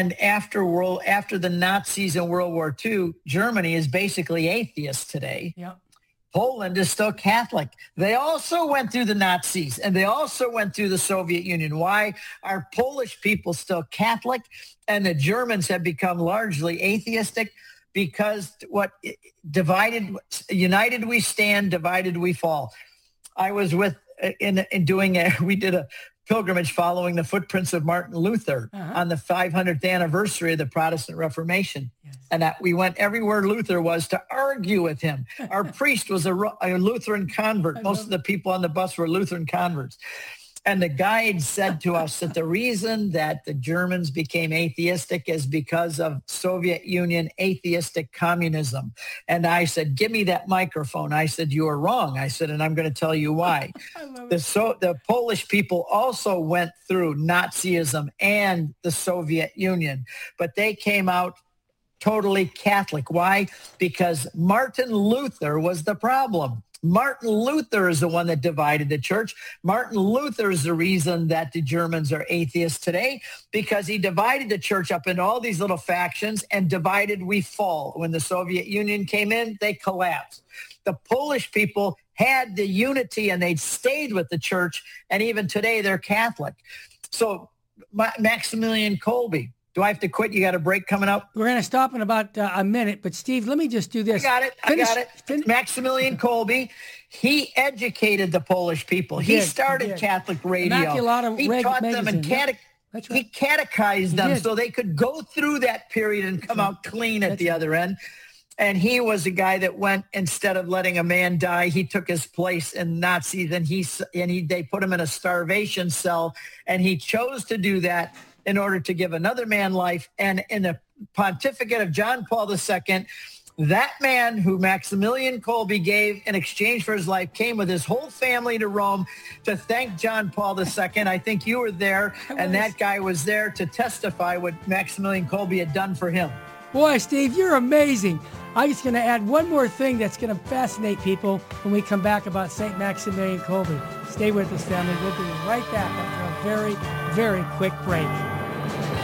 And after the Nazis in World War II, Germany is basically atheist today. Yep. Poland is still Catholic. They also went through the Nazis, and they also went through the Soviet Union. Why are Polish people still Catholic and the Germans have become largely atheistic? Because united we stand, divided we fall. I was we did a pilgrimage following the footprints of Martin Luther on the 500th anniversary of the Protestant Reformation. Yes. And that we went everywhere Luther was to argue with him. Our priest was a Lutheran convert. Most of the people on the bus were Lutheran converts. And the guide said to us that the reason that the Germans became atheistic is because of Soviet Union atheistic communism. And I said, give me that microphone. I said, you are wrong. I said, and I'm going to tell you why. The Polish people also went through Nazism and the Soviet Union, but they came out totally Catholic. Why? Because Martin Luther was the problem. Martin Luther is the one that divided the church. Martin Luther is the reason that the Germans are atheists today, because he divided the church up into all these little factions, and divided we fall. When the Soviet Union came in, they collapsed. The Polish people had the unity and they stayed with the church, and even today they're Catholic. So Maximilian Kolbe. Do I have to quit? You got a break coming up? We're going to stop in about a minute. But, Steve, let me just do this. I got it. Maximilian Kolbe, he educated the Polish people. He started Catholic radio. He taught them and he catechized them so they could go through that period and come out clean at the other end. And he was a guy that went, instead of letting a man die, he took his place in Nazis, and they put him in a starvation cell, and he chose to do that in order to give another man life. And in the pontificate of John Paul II, that man who Maximilian Kolbe gave in exchange for his life came with his whole family to Rome to thank John Paul II. I think you were there, and that guy was there to testify what Maximilian Kolbe had done for him. Boy, Steve, you're amazing. I'm just going to add one more thing that's going to fascinate people when we come back about St. Maximilian Kolbe. Stay with us, family. We'll be right back after a very, very quick break.